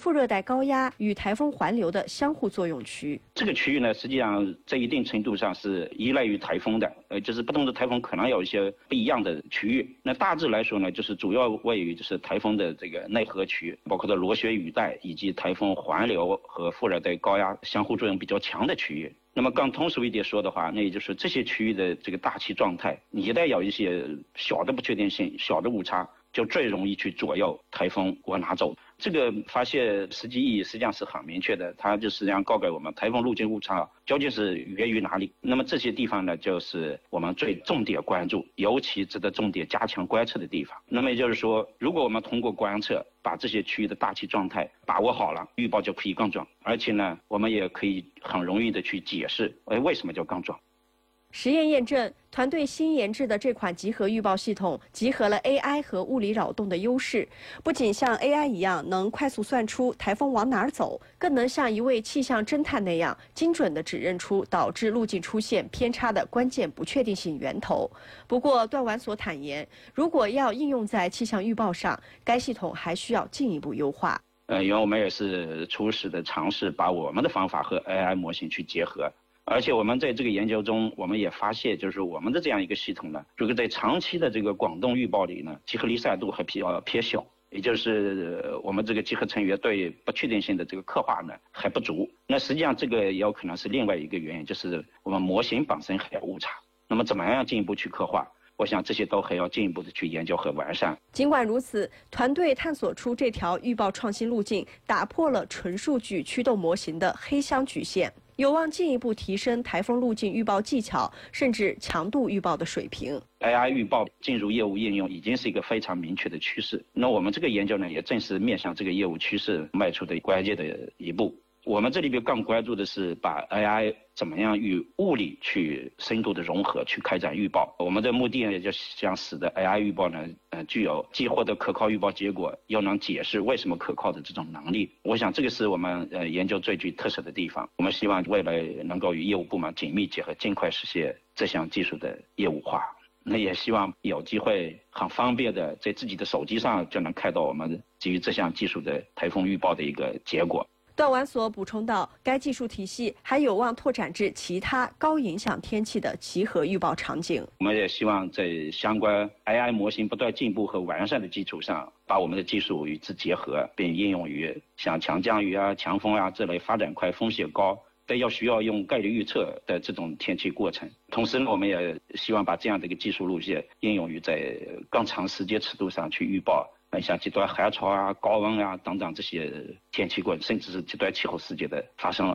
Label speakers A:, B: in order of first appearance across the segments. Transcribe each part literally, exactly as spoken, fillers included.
A: 副热带高压与台风环流的相互作用区。
B: 这个区域呢，实际上在一定程度上是依赖于台风的，呃，就是不同的台风可能有一些不一样的区域。那大致来说呢，就是主要位于就是台风的这个内核区，包括的螺旋雨带以及台风环流和副热带高压相互作用比较强的区域。那么更通俗一点说的话，那也就是这些区域的这个大气状态，你一旦有一些小的不确定性、小的误差，就最容易去左右台风往哪走。这个发现实际意义实际上是很明确的，它就实际上告诉我们台风路径误差究竟是源于哪里。那么这些地方呢，就是我们最重点关注，尤其值得重点加强观测的地方。那么也就是说，如果我们通过观测把这些区域的大气状态把握好了，预报就可以更准。而且呢，我们也可以很容易的去解释，哎，为什么叫更准。
A: 实验验证，团队新研制的这款集合预报系统集合了 A I 和物理扰动的优势，不仅像 A I 一样能快速算出台风往哪儿走，更能像一位气象侦探那样精准地指认出导致路径出现偏差的关键不确定性源头。不过，段完所坦言，如果要应用在气象预报上，该系统还需要进一步优化。
B: 呃，因为我们也是初始的尝试把我们的方法和 A I 模型去结合。而且我们在这个研究中，我们也发现，就是我们的这样一个系统呢，这个在长期的这个广东预报里呢，集合离散度还比较偏小，也就是我们这个集合成员对不确定性的这个刻画呢还不足。那实际上这个也有可能是另外一个原因，就是我们模型本身还有误差。那么怎么样进一步去刻画？我想这些都还要进一步的去研究和完善。
A: 尽管如此，团队探索出这条预报创新路径，打破了纯数据驱动模型的黑箱局限，有望进一步提升台风路径预报技巧，甚至强度预报的水平。
B: A I 预报进入业务应用已经是一个非常明确的趋势。那我们这个研究呢，也正是面向这个业务趋势迈出的关键的一步。我们这里边更关注的是把 A I 怎么样与物理去深度的融合，去开展预报。我们的目的呢，也就想使得 A I 预报呢，呃，具有既获得可靠预报结果，又能解释为什么可靠的这种能力。我想这个是我们呃研究最具特色的地方。我们希望未来能够与业务部门紧密结合，尽快实现这项技术的业务化。那也希望有机会很方便的在自己的手机上就能看到我们基于这项技术的台风预报的一个结果。
A: 段完所补充道，该技术体系还有望拓展至其他高影响天气的集合预报场景。
B: 我们也希望在相关 A I 模型不断进步和完善的基础上，把我们的技术与之结合，并应用于像强降雨啊、强风啊这类发展快、风险高但要需要用概率预测的这种天气过程。同时呢，我们也希望把这样的一个技术路线应用于在更长时间尺度上去预报像极端寒潮啊、高温啊等等这些天气过程，甚至是极端气候事件的发生。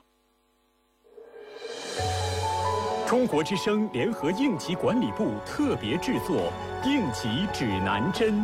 C: 中国之声联合应急管理部特别制作《应急指南针》。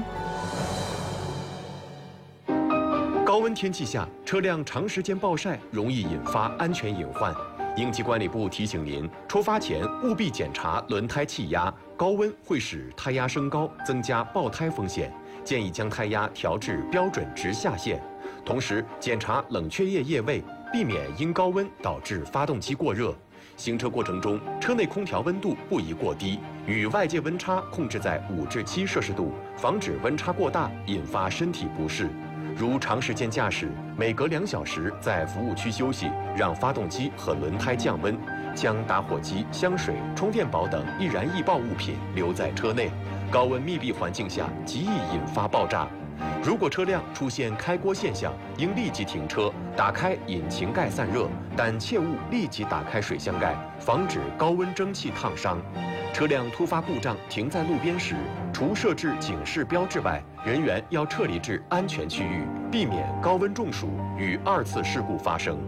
D: 高温天气下，车辆长时间暴晒容易引发安全隐患。应急管理部提醒您，出发前务必检查轮胎气压，高温会使胎压升高，增加爆胎风险。建议将胎压调至标准值下限，同时检查冷却液液位，避免因高温导致发动机过热。行车过程中，车内空调温度不宜过低，与外界温差控制在五至七摄氏度，防止温差过大引发身体不适。如长时间驾驶，每隔两小时在服务区休息，让发动机和轮胎降温，将打火机、香水、充电宝等易燃易爆物品留在车内。高温密闭环境下极易引发爆炸。如果车辆出现开锅现象，应立即停车，打开引擎盖散热，但切勿立即打开水箱盖，防止高温蒸汽烫伤。车辆突发故障停在路边时，除设置警示标志外，人员要撤离至安全区域，避免高温中暑与二次事故发生。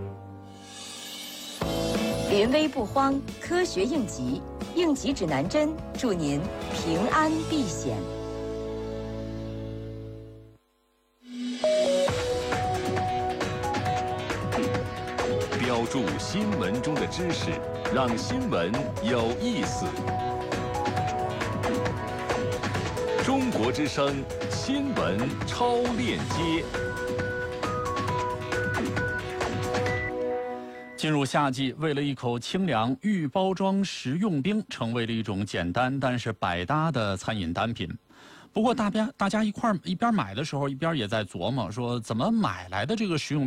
E: 临危不慌，科学应急，应急指南针，祝您平安避险。
C: 标注新闻中的知识，让新闻有意思。中国之声新闻超链接。进入夏季，为了一口清凉，预包装食用冰成为了一种简单但是百搭的餐饮单品。不过大家大家一块儿一边买的时候，一边也在琢磨说，怎么买来的这个食用